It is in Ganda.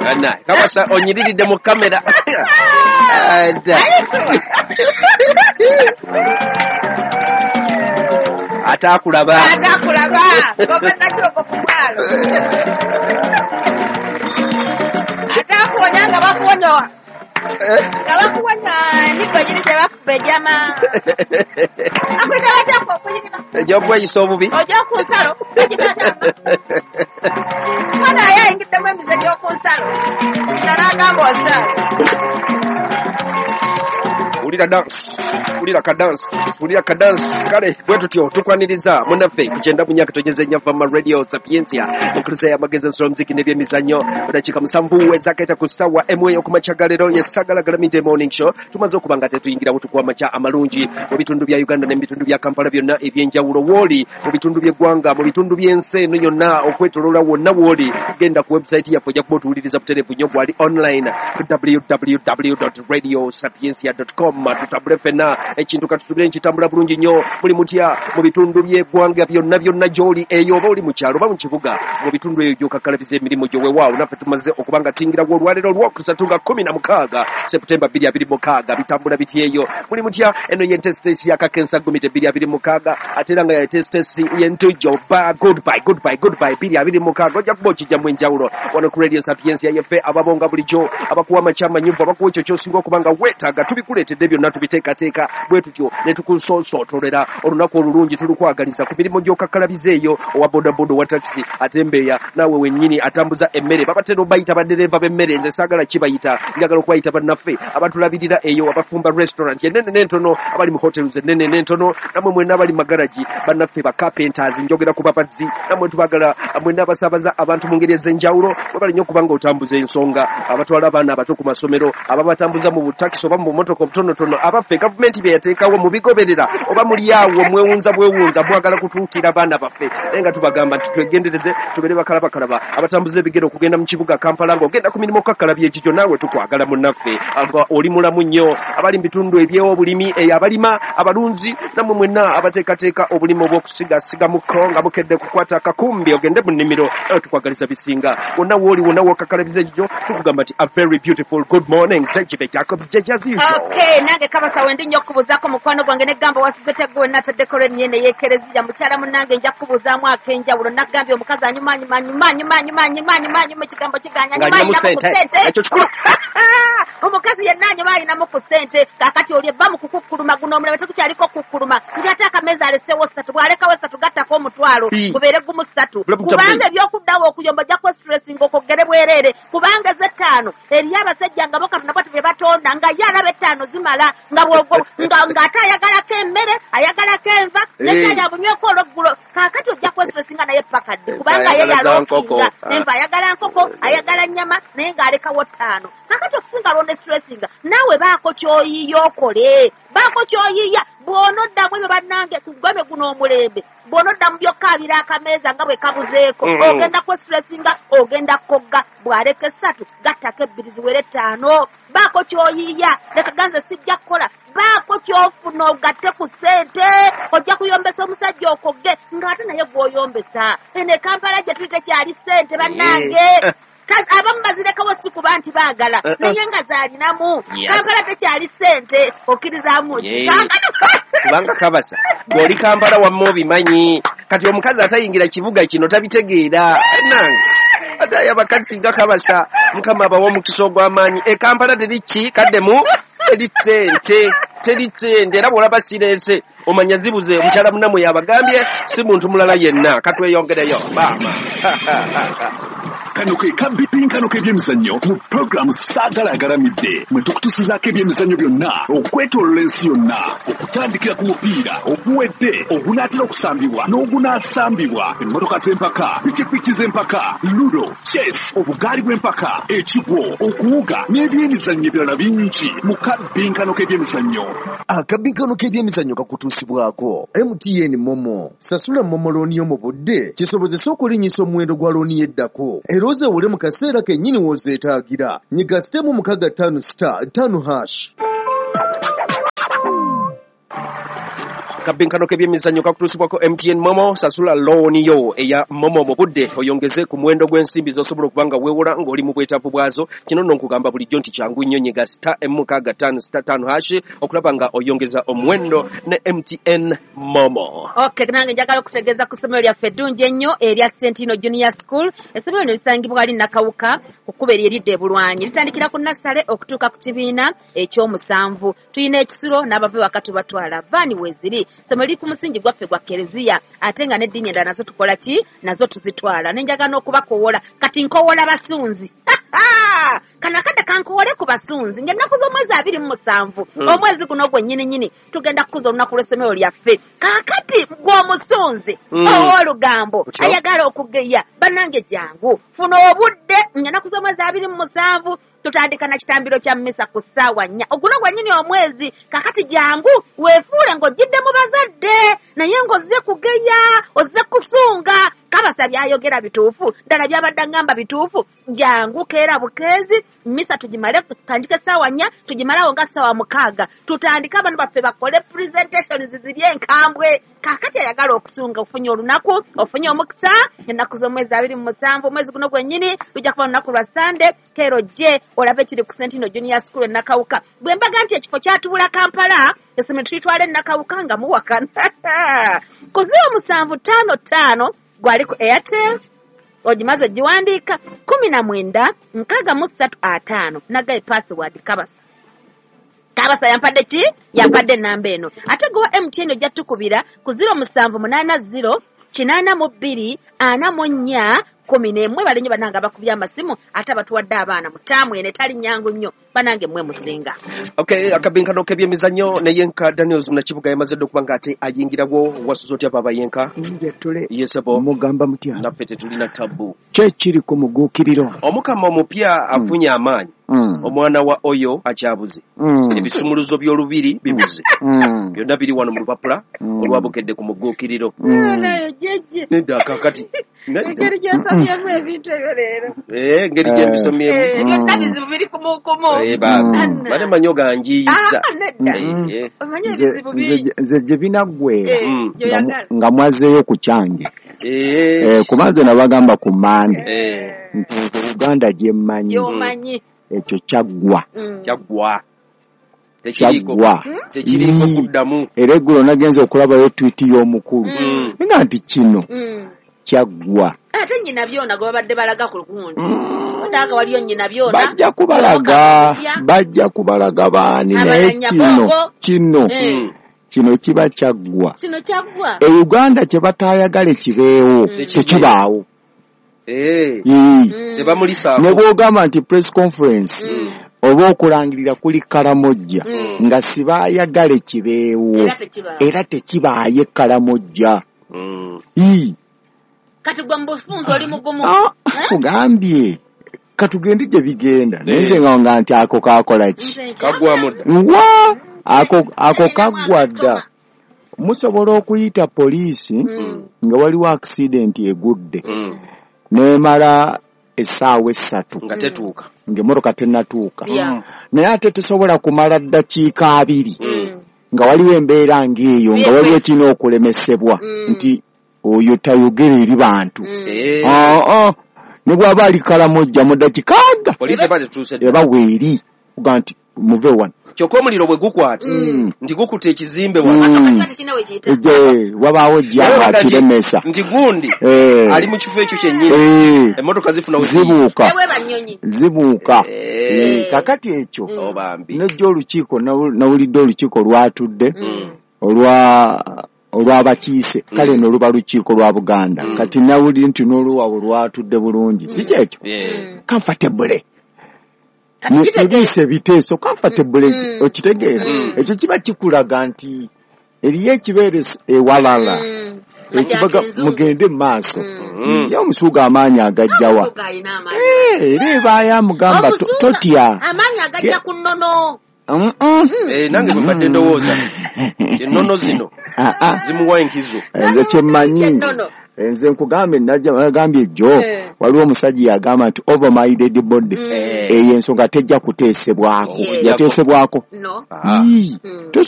Ana kabasa onyiriride mu kamera. Atakulaba. Gomenda kyoko kumwalo. Atakuonya nga bakuonyoa. Kabakuonya niko jiri tebakubejama. Akwita batako okuyirima. Ejokweyisa obubi. Ojo ku nsalo. Ejibatamba. Mwana yayingiddemu emize gy'okunsalo. N'agamba osala. Ulira kadansi kale bwe tutyo tukwaniriza munaffe kugenda munyaka togeze nya fama radio sapiensia mukuliza ya magezi nsoro muziki n'ebyemizannyo dakika 7 ezaketa ku ssawa emwe okumachagalero yesagala galamite morning show tumaze okubanga tetuyingira butukwa macha amalungi mu bitundu bya Uganda ne bitundu bya Kampala byonna ebyenjawulo woli mu bitundu by'eggwanga mu bitundu by'ensi eno yonna okwetolola wonna woli genda ku website yaffe ojja kuba otuwuliriza ku televiziyo gwali online ku www.radiosapiensia.com tutambule fena ekintu katusubire nkitambula bulungi nnyo buli mutya mu bitundu by'eggwanga byonna gy'oli eyo oba oli mu kyalo oba mu kibuga mu bitundu ebyo gy'okakalabiza emirimu gyo weewaawo naffe tumaze okubanga tiyingirawo olwaleero olwokusatu nga 16 Septemba 2026 bitambula biti eyo buli mutya eno yentesitesi yakakensa gomite 2026 ate era nga yentesitesi yentujjo goodbye 2026 ojja kuba okijjamu enjawulo wano ku radio sapiensia yeffe ababonga bulijjo abakuwa amakyama nyumba abakuwa ekyo kyosinga okubanga weetaaga tubikuleetedde byonna tubiteekateeka bwe tutyo ne tukusosootolera olunaku olulungi tulukwagaliza ku mirimu gy'okakalabiza eyo owa bodaboda owa takisi atembeeya naawe wennyini atambuza emmere babatera obayita badereva b'emmere nze saagala kibayita njagala okubayita bannaffe abatulabirira eyo abafumba restaurant ennene n'entono abali mu hotels ennene n'entono namwe mwenna abali magaraji bannaffe bakapentazi njogera ku bapazzi namwe tubagala mwenna abasaabaza abantu mu ngeri ez'enjawulo bwe bali nnyo okubanga otambuza ensonga abatwala abaana abato ku masomero ababatambuza mu butakisi oba mu bumotoka obutonotono abaffe gavumenti bye yateekawo mu bigoberera oba muli awo mwewunza mwagala kutuutira baana baffe naye nga tubagamba nti twegendereze tubeere bakalaba abatambuza ebigere okugenda mu kibuga Kampala ng'ogenda ku mirimu okakkalabya ekikyo naawe tukwagala munnaffe oli mulamu nnyo abali mu bitundu eby'obulimi abalima abalunzi nammwe mwenna abateekateeka obulimi obw'okusigasiga mukko nga mukedde kukwata akakumbi ogende mu nnimiro tukwagaliza bisinga wonna wooli wonna w'okakkalabiza ekikyo tukugamba nti a very beautiful good morning Zekibe Jacobs as usual. Okay, nange kabasa wendi nnyo kubuzaako mukwano gwange negamba wasizete gwe nataddeko lwennyene yeekereziya mukyala munnange nja kubuzaamu ak'enjawulo nagambye omukazi anyuma ekigambo kiganya omukazi yenna anyuma ayinamu ku ssente kaakati oli ebba mu kukukkuluma guno omulebe tekukyaliko kukkuluma nti ate akameeza alesewo 3 bw'alekawo 3 gattako omutwalo gubeere gumu 3 kubanga ebyokuddawo okuyomba ojja kuba stressing okogere bwereere kubanga ez'ettaano eriyo abasajja nga bokatonda bwati bye batonda nga ye alaba ettaano zimala ng'ate ayagalako emmere ayagalako enva nekyali abunyweko olweggulo kaakati ojja kuba stressing naye pakadde kubanga ye yalookinga enva ayagala nkoko ayagala nnyama naye ng'alekawo 5 kaakati okusinga lwonde stressing naawe baako ky'oyiiya okole baako ky'oyiiya bw'onoddamu ebyo bannange kugwame guno omulembe bw'onodda mu byokkaabira akameeza nga bwe kabuzeeko ogenda kwestressinga ogenda kogga bw'aleka 3 gattako 2 ziwere 5 baako ky'oyiiya leka ganze sijja kukola baako ky'ofuna ogatte ku ssente ojja kuyombesa omusajja okogge ng'ate naye gw'oyombesa eno Kampala gye tuli tekyali ssente bannange abamu bazirekawo si kuba nti baagala naye nga zaalinamu Kampala tekyali ssente okkirizaamu kubanga kabasa gw'oli Kampala wamma obimanyi kati omukazi atayingira kibuga kino tabitegeera nange ate abakazi nga kabasa mukama abawa omukisa ogw'amaanyi Kampala teriki kaddemu teri ssente era bw'olaba sirense omanya zibuze omukyala munamu yabagambye si muntu mulala yenna katweyongereyo maama kano ke kabipinkano k'ebyemizannyo mu programu saagala agaramidde mwe tukutusizaako ebyemizannyo byonna okwetoolola ensi yonna okutandikira ku mupiira oguwedde ogunaatera okusambibwa n'ogunaasambibwa emmotoka z'empaka pikipiki z'empaka ludo chess obugaali bw'empaka ekigwo okuwuga n'ebyemizannyo ebirala bingi mu kabinkano k'ebyemizannyo. Akabinkano k'ebyemizannyo kakutuusibwako MTN Momo. Sasula Momo looni yo mu budde kisobozesa okulinnyisa omuwendo gwa looni yeddako era ozewule mu kaseera kennyini w'ozeetaagira. Nyiga *5*5#. Akabinkano k'ebyemizannyo kakutuusibwako MTN Momo. Sasula looni yo eya Momo mu budde oyongeze ku muwendo gw'ensimbi z'osobola okuba nga weewola ng'oli mu bwetaavu bwazo. Kino nno nkugamba bulijjo nti kyangu nnyo nnyega *M65*5# okulaba nga oyongeza omuwendo ne MTN Momo. Okay, nange njagala okutegeeza ku ssomero lyaffe eddungi ennyo erya Sentino Junior School. Essomero lino lisangibwa ali Nakawuka ku kkubo ery'eridda e Bulwanyi. Litandikira ku Nassale okutuuka ku kibiina eky'omusanvu. Tuyina ekisulo n'abave wakati batwala vaani weeziri. Essomero liri ku musingi gwaffe gwa Kereziya ate nga n'eddiini endala nazo tukola ki? Nazo tuzitwala. Ne njagala n'okubakoowola kati nkoowola basunzi. Kanakadde kankowole ku basunzi ng'ennaku z'omwezi 27 omwezi guno gwennyini tugenda kukuza olunaku lw'essomero lyaffe. Kaakati gw'omusunzi ow'olugambo ayagala okugeya bannange jangu funa obudde ng'ennaku z'omwezi 27 tutandika na kitambiro kya mmisa ku ssaawa 4 oguno gwennyini omwezi. Kaakati jangu weefuule ng'ojjidde mu bazadde naye ng'ozze kugeya ozze kusunga. Kabasa byayogera bituufu ddala byabadde ngamba bituufu. Jangu keera bukeezi mmisa tugimale tutandike ssaawa 4 tugimalawo nga ssaawa 6 tutandike abantu baffe bakole presentations ziri enkambwe. Kaakati ayagala okusunga ofunye olunaku ofunye omukisa ennaku z'omwezi 27 omwezi guno gwennyini lujja kuba lunaku lwa Sande. Keero gye olabe ekiri ku Sentino Junior School e Nakawuka. Bwe mbaga nti ekifo kyatubula Kampala essomero tulitwala e Nakawuka nga muwakana ku 0755 gwali ku Airtel ogimaze ogiwandiika 19 nagaye password Kabasa yampadde ki? Yampadde namba eno. Ate gwa MTN ojja tukubira ku 0780 82 44 11 balenye bananga bakubya amasimu ate abatuwadde abaana mutamu ene tali nyangu nnyo banange mmwe musinga. Okay, akabinkano k'ebyemizannyo ne Yenka Daniels Munakibuga yamaze okuba nga ate ayingirawo wasuza otya baba Yenka? Njetule Yesebo mugamba mutya naffe tetulina tabu kyekiri ku muguukiriro omukama omupya afunye amaanyi. Omwana wa Oyo akyabuze. Ebisumuluzo by'olubiri bibuze. Byonna biri wano mu lupapula olwabukedde ku muguukiriro. Nayo jeje. Nedda kakati. Ngeri gyensomyemu ebintu ebyo leero. Ngeri gyembisomyemu. Byonna bizibu biri kumukumu. Bale manyo ganjiyiza. Nedda. Omanyi ebizibu bingi. Nze gye binaggwera nga mwazeeyo ku kyange. Kubanze nabagamba ku Mande. Nti Uganda gye mmanyi. Gy'omanyi. Ekyo kyaggwa. Tekiriiko kuddamu. Era eggulo nagenze okulabayo twiti y'omukulu nga nti kino kyaggwa. Ate nnyina byona gwe babadde balaga ku lukundi odaaka waliyo nnyina byona bajja kubalaga baani naye kino kiba kyaggwa. E Uganda kye bataayagala kibeewo tekibaawo. Ne bw'ogamba nti press conference oba okulangirira kuli Kalamojja nga sibaayagale kibeewo era tekibaaye Kalamojja. Kati gwe mu bufunze oli mugumu. Kugambye katugende gye bigenda naye nga nti ako kaakola ki? Ako kaggwa dda. Musobola okuyita poliisi nga waliwo accident egudde nemala essaawa 3 nga tetuuka ng'emmotoka tennatuuka naye ate tesobola kumala ddakiika 2 nga waliwo embeera ng'eyo nga waliwo kirina okulemesebwa nti oyo tayogera eri bantu. Ne bw'aba ali Kalamojja mu ddakiika eba weeri kuga nti muve wano. Kyokka omuliro bwe gukwata nti gukuta ekizimbe wabaawo jjanga kiremesa nti gundi ali mu kifo ekyo kyennyini emmotoka zifuna zibuuka. Kakati ekyo nejja olukiiko nawulidde olukiiko lwatudde olw'abakiise kale no luba lukiiko lwa Buganda kati nawulira nti n'oluwawo lwatudde bulungi si kyekyo comfortable tuliise biteeso comfortable okitegeera ekyo kiba kikulaga nti eriyo ekibeere ewalala ekibaga mugende mu maaso ye omusuuga amaanyi agajjawa era ebaayo amugamba totya amaanyi agajja ku nnono. Nange bwe mbadde ndowooza ennono zino zimuwa enkizo. Nze kyemmanyi nze nkugambye nagambye jjo waliwo omusajja yagamba nti overminded body eyo ensonga tejja kuteesebwako yateesebwako